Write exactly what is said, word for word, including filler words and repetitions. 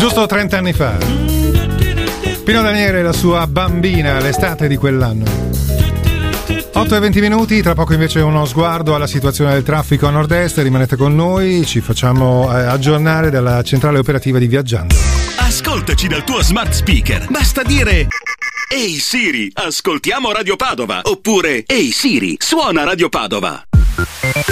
Giusto trenta anni fa. Pino Daniele e la sua bambina, l'estate di quell'anno. otto e venti minuti, tra poco invece uno sguardo alla situazione del traffico a nord-est. Rimanete con noi, ci facciamo aggiornare dalla centrale operativa di Viaggiando. Ascoltaci dal tuo smart speaker, basta dire: ehi Siri, ascoltiamo Radio Padova, oppure ehi Siri, suona Radio Padova.